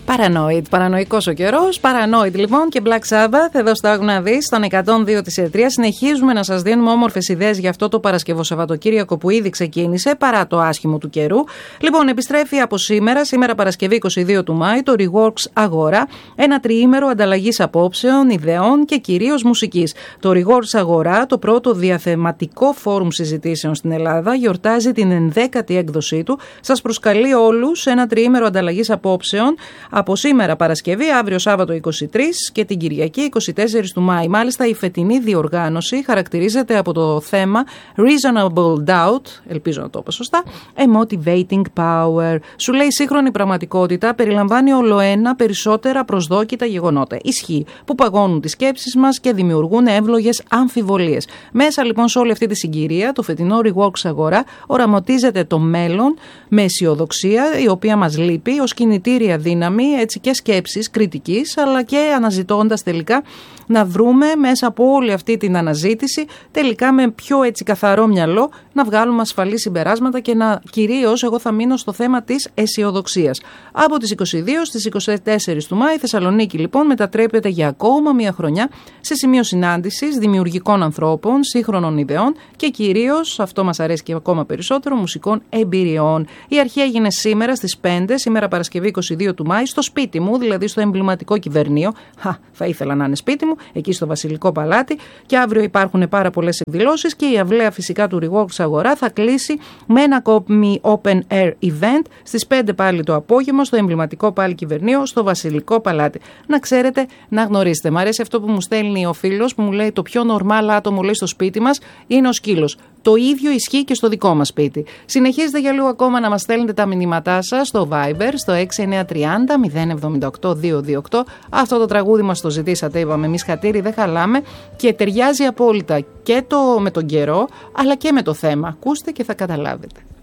Paranoid, παρανοϊκός ο καιρός. Paranoid λοιπόν και Black Sabbath εδώ στο Άκου να δεις, στον 102 της Ερτρίας. Συνεχίζουμε να σας δίνουμε όμορφες ιδέες για αυτό το Παρασκευό Σαββατοκύριακο που ήδη ξεκίνησε παρά το άσχημο του καιρού. Λοιπόν, επιστρέφει από σήμερα Παρασκευή 22 του Μάη, το Reworks Αγορά. Ένα τριήμερο ανταλλαγής απόψεων, ιδεών και κυρίως μουσικής. Το Reworks Αγορά, το πρώτο διαθεματικό φόρουμ συζητήσεων στην Ελλάδα, γιορτάζει την 11η έκδοσή του. Σας προσκαλεί όλους σε ένα τριήμερο ανταλλαγής απόψεων από σήμερα Παρασκευή, αύριο Σάββατο 23 και την Κυριακή 24 του Μάη. Μάλιστα, η φετινή διοργάνωση χαρακτηρίζεται από το θέμα Reasonable Doubt, ελπίζω να το είπα σωστά, A Motivating Power. Σου λέει, η σύγχρονη πραγματικότητα περιλαμβάνει ολοένα περισσότερα προσδόκητα γεγονότα. Ισχύει, που παγώνουν τις σκέψεις μας και δημιουργούν εύλογες αμφιβολίες. Μέσα λοιπόν σε όλη αυτή τη συγκυρία, το φετινό Reworks Αγορά οραματίζεται το μέλλον με αισιοδοξία, η οποία μας λείπει, ως κινητήρια δύναμη, έτσι και σκέψης κριτικής, αλλά και αναζητώντας τελικά να βρούμε μέσα από όλη αυτή την αναζήτηση, τελικά με πιο έτσι καθαρό μυαλό, να βγάλουμε ασφαλή συμπεράσματα και να κυρίως, εγώ θα μείνω στο θέμα της αισιοδοξίας. Από τις 22 στις 24 του Μάη, η Θεσσαλονίκη λοιπόν μετατρέπεται για ακόμα μια χρονιά σε σημείο συνάντησης δημιουργικών ανθρώπων, σύγχρονων ιδεών και κυρίως, αυτό μας αρέσει και ακόμα περισσότερο, μουσικών εμπειριών. Η αρχή έγινε σήμερα στις 5, σήμερα Παρασκευή 22 του Μάη, στο σπίτι μου, δηλαδή στο εμβληματικό Κυβερνείο. Θα ήθελα να είναι σπίτι μου, εκεί στο Βασιλικό Παλάτι, και αύριο υπάρχουν πάρα πολλές εκδηλώσεις και η αυλαία φυσικά του Reworks Αγορά θα κλείσει με ένα ακόμη open air event στις 5 πάλι το απόγευμα στο εμβληματικό πάλι Κυβερνείο στο Βασιλικό Παλάτι. Να ξέρετε, να γνωρίσετε. Μ' αρέσει αυτό που μου στέλνει ο φίλος που μου λέει, το πιο normal άτομο λέει στο σπίτι μας είναι ο σκύλος. Το ίδιο ισχύει και στο δικό μας σπίτι. Συνεχίζετε για λίγο ακόμα να μας στέλνετε τα μηνύματά σας στο Viber, στο 6930 078 228. Αυτό το τραγούδι μας το ζητήσατε, είπαμε εμείς, χατήρι, δεν χαλάμε, και ταιριάζει απόλυτα και με τον καιρό, αλλά και με το θέμα. Ακούστε και θα καταλάβετε.